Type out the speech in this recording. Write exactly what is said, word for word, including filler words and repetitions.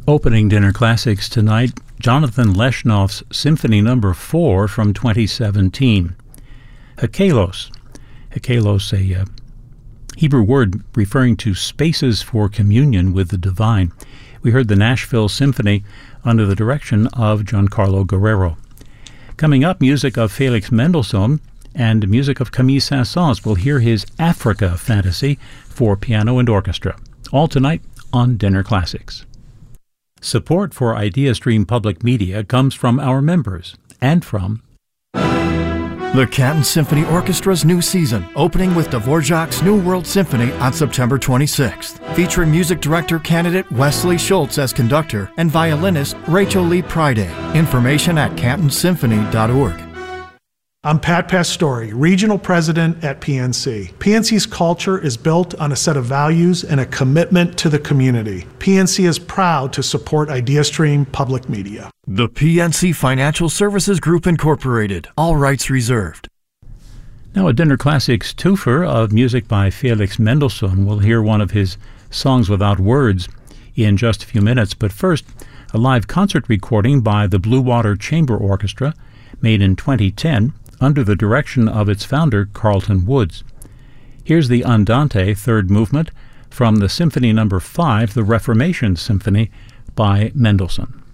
Opening Dinner Classics tonight, Jonathan Leshnoff's Symphony Number four from twenty seventeen. Hekalos. Hekalos, a uh, Hebrew word referring to spaces for communion with the divine. We heard the Nashville Symphony under the direction of Giancarlo Guerrero. Coming up, music of Felix Mendelssohn and music of Camille Saint-Saëns. We'll hear his Africa Fantasy for piano and orchestra. All tonight on Dinner Classics. Support for IdeaStream Public Media comes from our members and from the Canton Symphony Orchestra's new season, opening with Dvorak's New World Symphony on September twenty-sixth, featuring music director candidate Wesley Schultz as conductor and violinist Rachel Lee Priday. Information at canton symphony dot org. I'm Pat Pastore, Regional President at P N C. P N C's culture is built on a set of values and a commitment to the community. P N C is proud to support IdeaStream Public Media. The P N C Financial Services Group Incorporated. All rights reserved. Now a Dinner Classics twofer of music by Felix Mendelssohn. We'll hear one of his songs without words in just a few minutes, but first, a live concert recording by the Blue Water Chamber Orchestra, made in twenty ten, under the direction of its founder, Carlton Woods. Here's the Andante third movement from the Symphony Number five, the Reformation Symphony by Mendelssohn.